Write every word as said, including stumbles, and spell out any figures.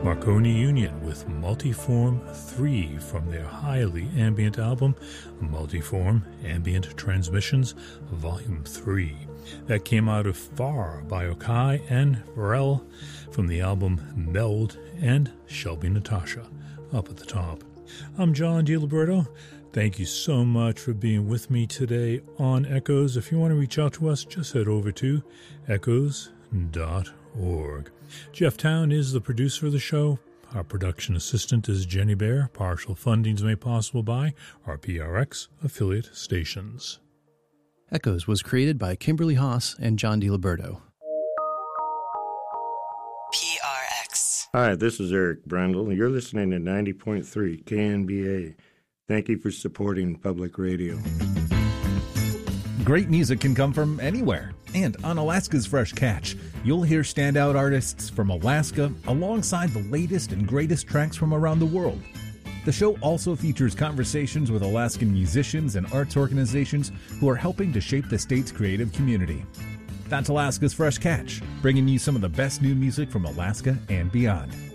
Marconi Union with Multiform three from their highly ambient album, Multiform Ambient Transmissions, Volume three. That came out of Far by Okai and Varel from the album Meld, and Shelby Natasha up at the top. I'm John DiLiberto. Thank you so much for being with me today on Echoes. If you want to reach out to us, just head over to echoes dot org. Jeff Town is the producer of the show. Our production assistant is Jenny Bear. Partial funding is made possible by our P R X affiliate stations. Echoes was created by Kimberly Haas and John DiLiberto. P R X. Hi, this is Eric Brendel. You're listening to ninety point three K N B A. Thank you for supporting public radio. Great music can come from anywhere. And on Alaska's Fresh Catch, you'll hear standout artists from Alaska alongside the latest and greatest tracks from around the world. The show also features conversations with Alaskan musicians and arts organizations who are helping to shape the state's creative community. That's Alaska's Fresh Catch, bringing you some of the best new music from Alaska and beyond.